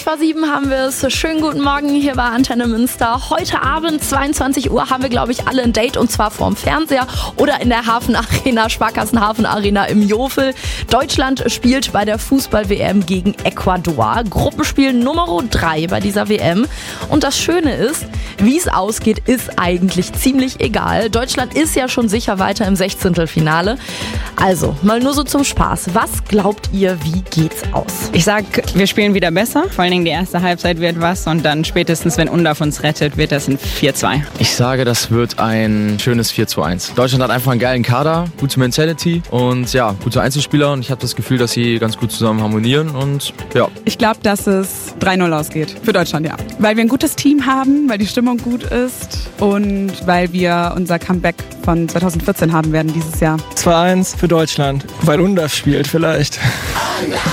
20:07 haben wir es. Schönen guten Morgen hier bei Antenne Münster. Heute Abend, 22 Uhr, haben wir, glaube ich, alle ein Date, und zwar vorm Fernseher oder in der Hafenarena, Sparkassenhafenarena im Jofel. Deutschland spielt bei der Fußball-WM gegen Ecuador. Gruppenspiel Nummer 3 bei dieser WM. Und das Schöne ist, wie es ausgeht, ist eigentlich ziemlich egal. Deutschland ist ja schon sicher weiter im 16. Also, mal nur so zum Spaß. Was glaubt ihr, wie geht's aus? Ich sag, wir spielen wieder besser. Vor allen Dingen die erste Halbzeit wird was und dann spätestens, wenn Undorf uns rettet, wird das ein 4-2. Ich sage, das wird ein schönes 4-1. Deutschland hat einfach einen geilen Kader, gute Mentality und ja, gute Einzelspieler, und ich habe das Gefühl, dass sie ganz gut zusammen harmonieren und ja. Ich glaube, dass es 3-0 ausgeht. Für Deutschland, ja. Weil wir ein gutes Team haben, weil die Stimmung gut ist und weil wir unser Comeback von 2014 haben werden dieses Jahr. 2-1 für Deutschland, weil Undorf spielt vielleicht.